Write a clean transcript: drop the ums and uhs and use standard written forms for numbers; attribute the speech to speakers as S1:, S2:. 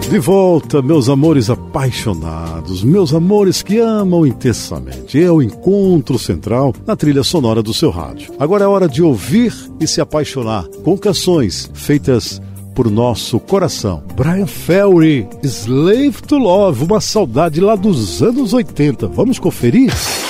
S1: De volta, meus amores apaixonados, meus amores que amam intensamente. É o encontro central na trilha sonora do seu rádio. Agora é hora de ouvir e se apaixonar com canções feitas por nosso coração. Bryan Ferry, Slave to Love, uma saudade lá dos anos 80. Vamos conferir?